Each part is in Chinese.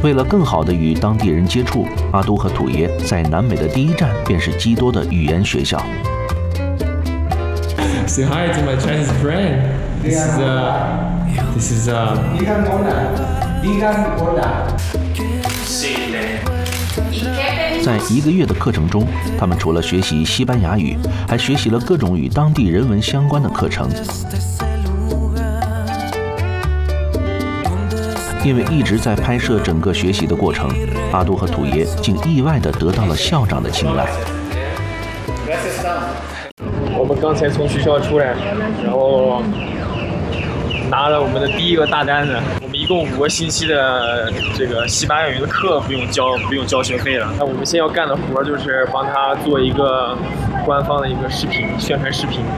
为了更好地与当地人接触，阿都和土爷在南美的第一站便是基多的语言学校。 Say hi to my Chinese friend. This is 在1个月的课程中，他们除了学习西班牙语，还学习了各种与当地人文相关的课程。因为一直在拍摄整个学习的过程，阿都和土爷竟意外地得到了校长的青睐。 我们刚才从学校出来，然后拿了我们的第一个大单子。我们一共5个星期的这个西班牙语的课不用交学费了。那我们现在要干的活就是帮他做一个官方的一个视频宣传视频。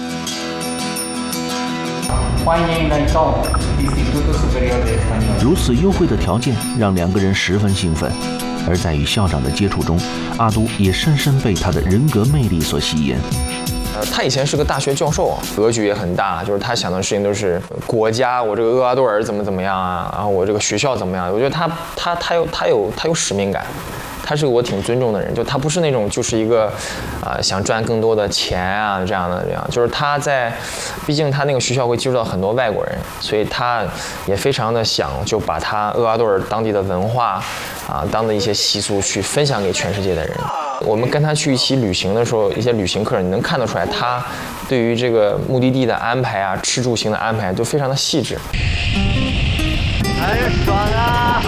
欢迎来到 Instituto Superior de Español。 如此优惠的条件让2个人十分兴奋，而在与校长的接触中，阿都也深深被他的人格魅力所吸引。 他以前是个大学教授，格局也很大，就是他想的事情都是国家，我这个厄瓜多尔怎么样啊，然后我这个学校怎么样？我觉得他有使命感，他是个我挺尊重的人，就他不是那种就是一个想赚更多的钱啊这样，就是他在，毕竟他那个学校会接触到很多外国人，所以他也非常的想就把他厄瓜多尔当地的文化当的一些习俗去分享给全世界的人。我们跟他去一起旅行的时候，一些旅行客人你能看得出来，他对于这个目的地的安排啊，吃住行的安排都非常的细致。 哎呀，爽啊！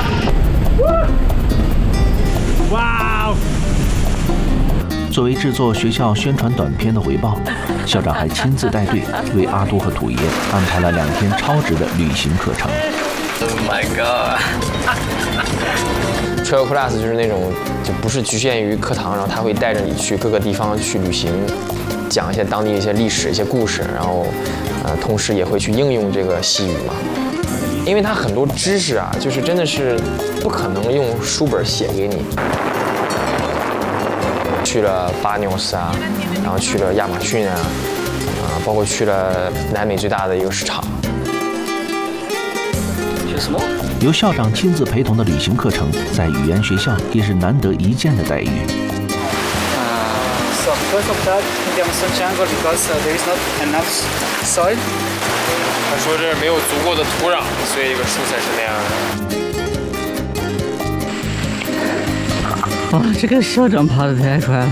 哇哦！ 作为制作学校宣传短片的回报，校长还亲自带队为阿都和土爷安排了2天超值的旅行课程。 Oh my god！ Travel Class 就是那种就不是局限于课堂，然后他会带着你去各个地方去旅行，讲一些当地的一些历史、一些故事，然后同时也会去应用这个西语嘛。因为它很多知识啊，就是真的是不可能用书本写给你。去了巴纽斯啊，然后去了亚马逊啊，包括去了南美最大的一个市场。 学什么？ 由校长亲自陪同的旅行课程，在语言学校也是难得一见的待遇。 So because of that, in the Amazon jungle, because there is not enough soil. 他说这没有足够的土壤，所以这个树才是那样的。哇，这个校长爬得太快了。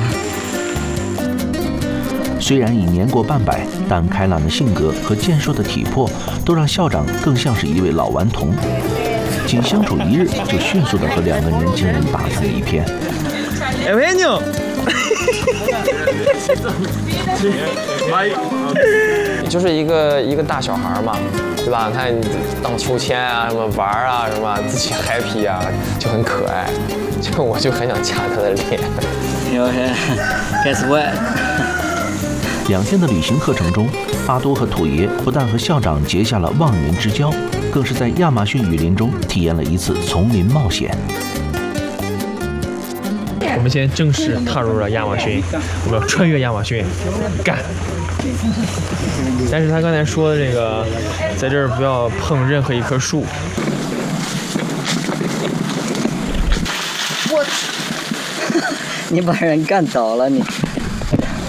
虽然已年过半百，但开朗的性格和健硕的体魄都让校长更像是一位老顽童。仅相处1日，就迅速地和2个年轻人打成一片。 就是一个大小孩嘛，对吧？你看荡秋千啊，什么玩啊，什么自己 happy 啊，就很可爱。就我就很想掐他的脸。 Guess what？ 2天的旅行课程中，阿都和土爷不但和校长结下了忘年之交，更是在亚马逊雨林中体验了一次丛林冒险。 我们现在正式踏入了亚马逊，我们要穿越亚马逊，干！但是他刚才说的这个，在这儿不要碰任何一棵树。 我，你把人干倒了你。